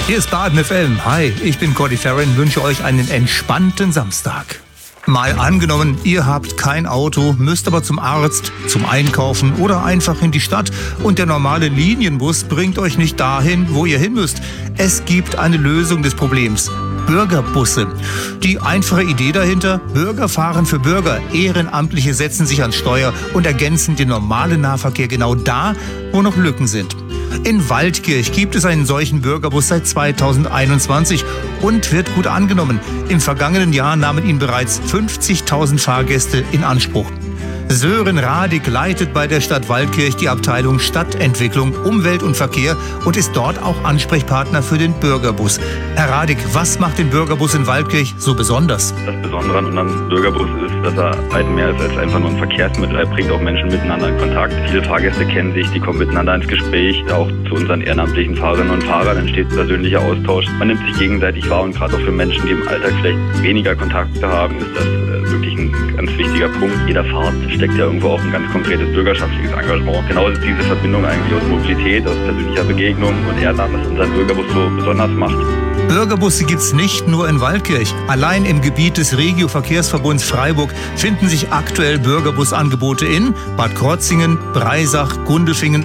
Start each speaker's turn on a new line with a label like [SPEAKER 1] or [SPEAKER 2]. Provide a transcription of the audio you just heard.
[SPEAKER 1] Hier ist Baden FM. Hi, ich bin Cody Farron, wünsche euch einen entspannten Samstag. Mal angenommen, ihr habt kein Auto, müsst aber zum Arzt, zum Einkaufen oder einfach in die Stadt und der normale Linienbus bringt euch nicht dahin, wo ihr hin müsst. Es gibt eine Lösung des Problems. Bürgerbusse. Die einfache Idee dahinter: Bürger fahren für Bürger. Ehrenamtliche setzen sich ans Steuer und ergänzen den normalen Nahverkehr genau da, wo noch Lücken sind. In Waldkirch gibt es einen solchen Bürgerbus seit 2021 und wird gut angenommen. Im vergangenen Jahr nahmen ihn bereits 50.000 Fahrgäste in Anspruch. Sören Radig leitet bei der Stadt Waldkirch die Abteilung Stadtentwicklung, Umwelt und Verkehr und ist dort auch Ansprechpartner für den Bürgerbus. Herr Radig, was macht den Bürgerbus in Waldkirch so besonders?
[SPEAKER 2] Das Besondere an unserem Bürgerbus ist, dass er weit mehr ist als einfach nur ein Verkehrsmittel. Er bringt auch Menschen miteinander in Kontakt. Viele Fahrgäste kennen sich, die kommen miteinander ins Gespräch. Auch zu unseren ehrenamtlichen Fahrerinnen und Fahrern entsteht persönlicher Austausch. Man nimmt sich gegenseitig wahr und gerade auch für Menschen, die im Alltag vielleicht weniger Kontakte haben, ist das wirklich ein ganz wichtiger Punkt. Jeder Fahrt steckt ja irgendwo auch ein ganz konkretes bürgerschaftliches Engagement. Genauso ist diese Verbindung eigentlich aus Mobilität, aus persönlicher Begegnung und Ehrenamt, was unseren Bürgerbus so besonders macht.
[SPEAKER 1] Bürgerbusse gibt's nicht nur in Waldkirch. Allein im Gebiet des Regio-Verkehrsverbunds Freiburg finden sich aktuell Bürgerbusangebote in Bad Krozingen, Breisach, Gundelfingen